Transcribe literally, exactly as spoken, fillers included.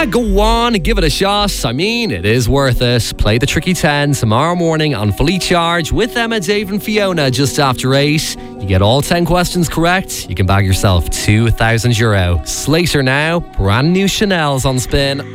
Yeah, go on, give it a shot. I mean, it is worth it. Play the Tricky ten tomorrow morning on Fully Charged with Emma, Dave and Fiona just after eight. You get all ten questions correct, you can bag yourself two thousand euro. Slater now, brand new Chanel's on Spin.